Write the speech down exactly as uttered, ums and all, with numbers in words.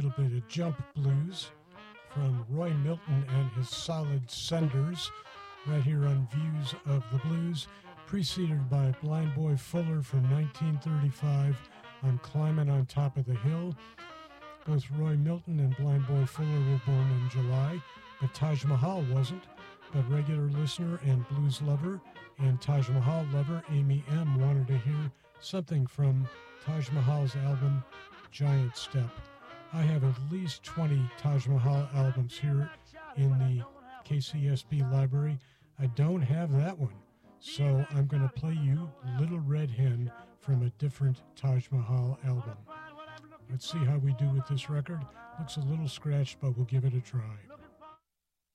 little bit of jump blues from Roy Milton and his Solid Senders right here on Views of the Blues, preceded by Blind Boy Fuller from nineteen thirty-five on Climbing on Top of the Hill. Both Roy Milton and Blind Boy Fuller were born in July, but Taj Mahal wasn't. But regular listener and blues lover and Taj Mahal lover Amy M. wanted to hear something from Taj Mahal's album Giant Step. I have at least twenty Taj Mahal albums here in the K C S B library. I don't have that one, so I'm going to play you Little Red Hen from a different Taj Mahal album. Let's see how we do with this record. Looks a little scratched, but we'll give it a try.